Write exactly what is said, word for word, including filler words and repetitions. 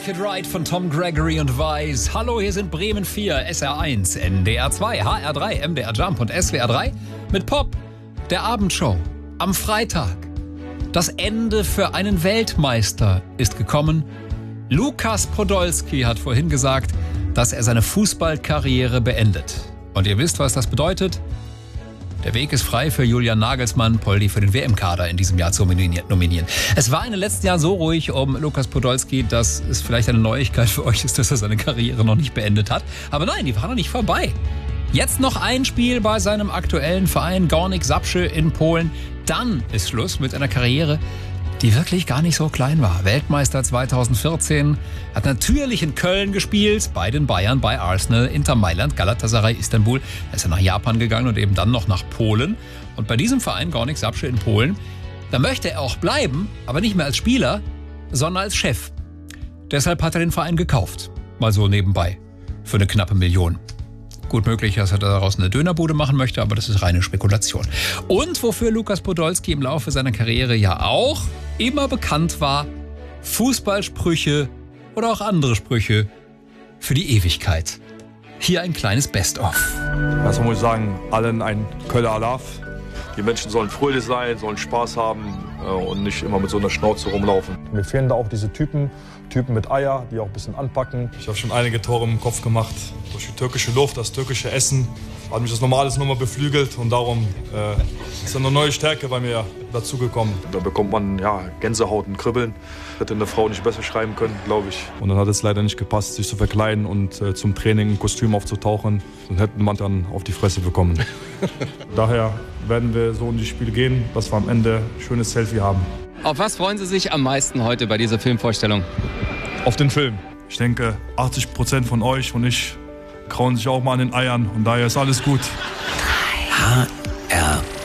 Make It Right von Tom Gregory und Weiß. Hallo, hier sind Bremen vier, S R eins, N D R zwei, H R drei, M D R Jump und S W R drei mit Pop, der Abendshow am Freitag. Das Ende für einen Weltmeister ist gekommen. Lukas Podolski hat vorhin gesagt, dass er seine Fußballkarriere beendet. Und ihr wisst, was das bedeutet? Der Weg ist frei für Julian Nagelsmann, Poldi für den W M-Kader in diesem Jahr zu nominieren. Es war in den letzten Jahren so ruhig um Lukas Podolski, dass es vielleicht eine Neuigkeit für euch ist, dass er seine Karriere noch nicht beendet hat. Aber nein, die war noch nicht vorbei. Jetzt noch ein Spiel bei seinem aktuellen Verein Górnik Zabrze in Polen. Dann ist Schluss mit einer Karriere, die wirklich gar nicht so klein war. Weltmeister zweitausendvierzehn, hat natürlich in Köln gespielt, bei den Bayern, bei Arsenal, Inter Mailand, Galatasaray, Istanbul. Er ist ja nach Japan gegangen und eben dann noch nach Polen. Und bei diesem Verein Górnik Zabrze in Polen, da möchte er auch bleiben, aber nicht mehr als Spieler, sondern als Chef. Deshalb hat er den Verein gekauft. Mal so nebenbei. Für eine knappe Million. Gut möglich, dass er daraus eine Dönerbude machen möchte, aber das ist reine Spekulation. Und wofür Lukas Podolski im Laufe seiner Karriere ja auch immer bekannt war, Fußballsprüche oder auch andere Sprüche für die Ewigkeit. Hier ein kleines Best-of. Erstmal muss ich sagen, allen ein Köller Alaf. Die Menschen sollen fröhlich sein, sollen Spaß haben äh, und nicht immer mit so einer Schnauze rumlaufen. Mir fehlen da auch diese Typen, Typen mit Eier, die auch ein bisschen anpacken. Ich habe schon einige Tore im Kopf gemacht. Durch die türkische Luft, das türkische Essen hat mich das Normales nochmal beflügelt und darum äh, ist eine neue Stärke bei mir dazugekommen. Da bekommt man ja, Gänsehaut und Kribbeln. Hätte eine Frau nicht besser schreiben können, glaube ich. Und dann hat es leider nicht gepasst, sich zu verkleiden und äh, zum Training ein Kostüm aufzutauchen. Dann hätte man dann auf die Fresse bekommen. Daher werden wir so in die Spiele gehen, dass wir am Ende ein schönes Selfie haben. Auf was freuen Sie sich am meisten heute bei dieser Filmvorstellung? Auf den Film. Ich denke, achtzig Prozent von euch und ich krauen sich auch mal an den Eiern und daher ist alles gut. H R